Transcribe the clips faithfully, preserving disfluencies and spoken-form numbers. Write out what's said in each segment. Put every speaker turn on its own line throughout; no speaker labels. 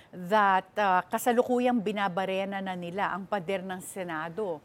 that uh, kasalukuyang binabarena na nila ang pader ng Senado?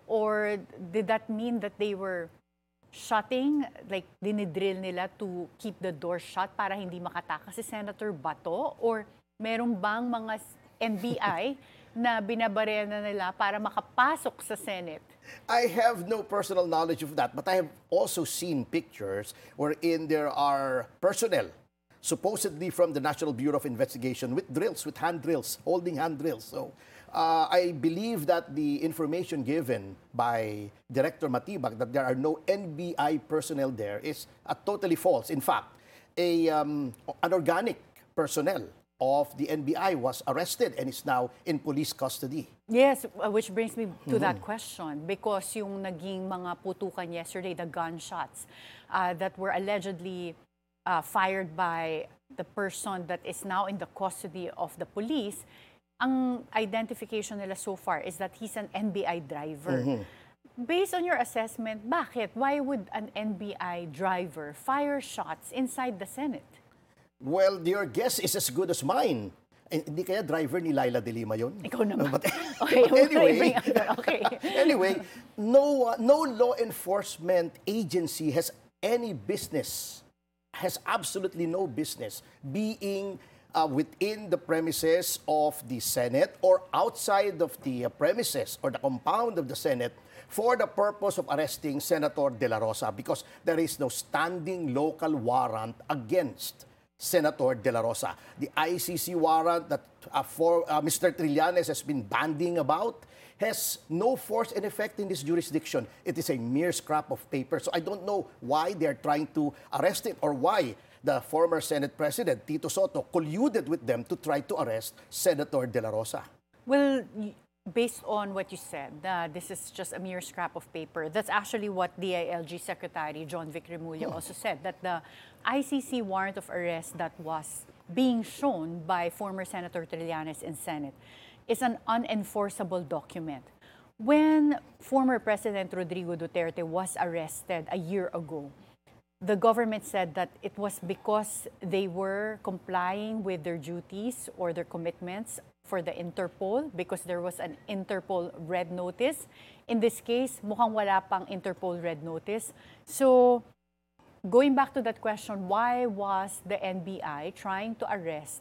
Or did that mean that they were shutting, like dinidrill nila to keep the door shut para hindi makatakas si Senator Bato? Or meron bang mga N B I na binabarena nila para makapasok sa Senate?
I have no personal knowledge of that, but I have also seen pictures wherein there are personnel, supposedly from the National Bureau of Investigation, with drills, with hand drills, holding hand drills. So uh, I believe that the information given by Director Matibag that there are no N B I personnel there is uh, totally false. In fact, a um, an organic personnel of the N B I was arrested and is now in police custody.
Yes, uh, which brings me to that question, because yung naging mga putukan yesterday, the gunshots uh, that were allegedly uh, fired by the person that is now in the custody of the police, ang identification nila so far is that he's an N B I driver. Based on your assessment, bakit? Why would an N B I driver fire shots inside the Senate?
Well, your guess is as good as mine. Eh, hindi kaya driver ni Laila de Lima yun?
Ikaw naman.
But,
Okay,
but anyway,
okay.
anyway, no, uh, no law enforcement agency has any business, has absolutely no business being uh, within the premises of the Senate or outside of the uh, premises or the compound of the Senate for the purpose of arresting Senator De La Rosa, because there is no standing local warrant against Senator De La Rosa. The I C C warrant that uh, for uh, Mister Trillanes has been bandying about has no force and effect in this jurisdiction. It is a mere scrap of paper. So I don't know why they're trying to arrest it or why the former Senate President, Tito Soto, colluded with them to try to arrest Senator De La Rosa.
Well, y- based on what you said, uh, this is just a mere scrap of paper. That's actually what D I L G Secretary John Vic Remulla also said, that the I C C warrant of arrest that was being shown by former Senator Trillanes in Senate is an unenforceable document. When former President Rodrigo Duterte was arrested a year ago, the government said that it was because they were complying with their duties or their commitments for the Interpol, because there was an Interpol red notice. In this case, mukhang wala pang Interpol red notice. So, going back to that question, why was the N B I trying to arrest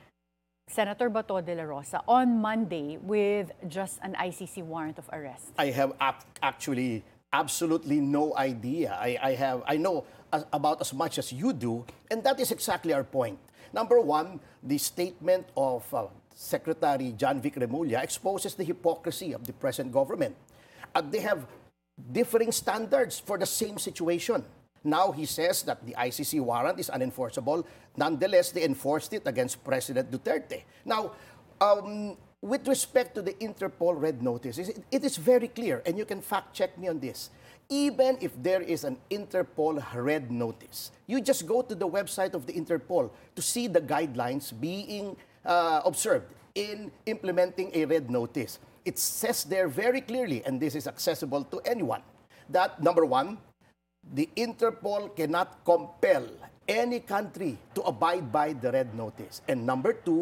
Senator Bato de la Rosa on Monday with just an I C C warrant of arrest?
I have ac- actually absolutely no idea. I, I have I know as, about as much as you do, and that is exactly our point. Number one, the statement of uh, Secretary John Vic Remulla exposes the hypocrisy of the present government. Uh, they have differing standards for the same situation. Now he says that the I C C warrant is unenforceable. Nonetheless, they enforced it against President Duterte. Now, um, with respect to the Interpol red notice, it, it is very clear, and you can fact check me on this. Even if there is an Interpol red notice, you just go to the website of the Interpol to see the guidelines being uh, observed in implementing a red notice. It says there very clearly, and this is accessible to anyone, that number one, the Interpol cannot compel any country to abide by the red notice. And number two,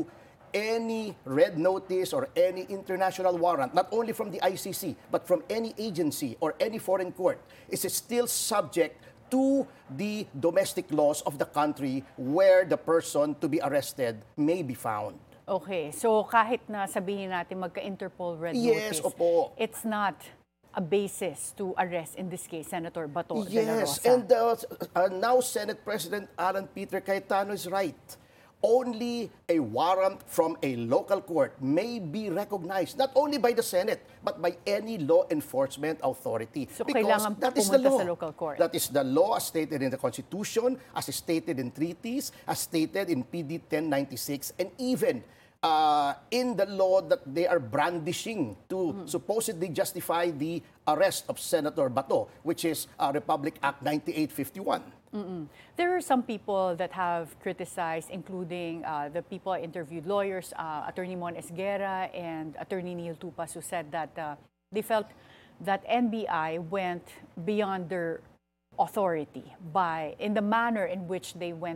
any red notice or any international warrant, not only from the I C C, but from any agency or any foreign court, is still subject to the domestic laws of the country where the person to be arrested may be found.
Okay, so kahit na sabihin natin magka-Interpol red
Yes,
notice,
opo.
it's not a basis to arrest, in this case, Senator Bato de la
Yes,
Rosa.
and uh, uh, now Senate President Alan Peter Cayetano is right. Only a warrant from a local court may be recognized, not only by the Senate, but by any law enforcement authority.
So
because
kailangan
that is the
pumunta
law.
sa local court.
That is the law as stated in the Constitution, as stated in treaties, as stated in P D ten ninety-six, and even uh, in the law that they are brandishing to supposedly justify the arrest of Senator Bato, which is uh, Republic Act ninety-eight fifty-one.
Mm-mm. There are some people that have criticized, including uh, the people I interviewed, lawyers, uh, Attorney Mon Esguerra and Attorney Neil Tupas, who said that uh, they felt that N B I went beyond their authority by in the manner in which they went to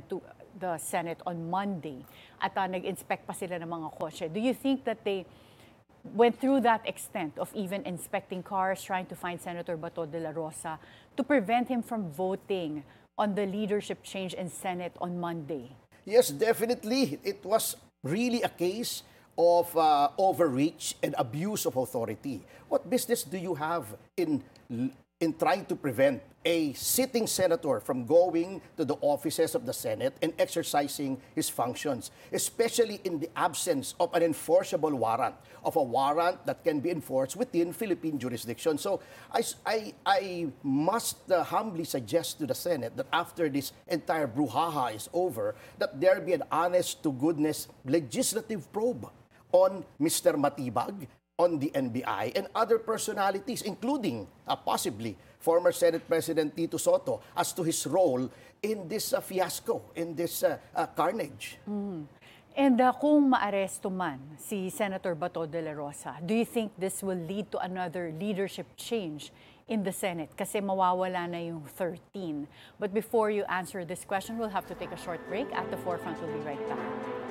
the Senate on Monday at uh, nag-inspect pa sila ng mga kotse. Do you think that they went through that extent of even inspecting cars, trying to find Senator Bato de la Rosa to prevent him from voting on the leadership change in Senate on Monday?
Yes, definitely. It was really a case of uh, overreach and abuse of authority. What business do you have in in trying to prevent a sitting senator from going to the offices of the Senate and exercising his functions, especially in the absence of an enforceable warrant, of a warrant that can be enforced within Philippine jurisdiction? So I, I, I must uh, humbly suggest to the Senate that after this entire brouhaha is over, that there be an honest-to-goodness legislative probe on Mister Matibag, on the N B I, and other personalities, including uh, possibly former Senate President Tito Soto, as to his role in this uh, fiasco, in this uh, uh, carnage.
Mm. And uh, kung maaresto man si Senator Bato de la Rosa, do you think this will lead to another leadership change in the Senate? Kasi mawawala na yung thirteen. But before you answer this question, we'll have to take a short break. At the Forefront, we'll be right back.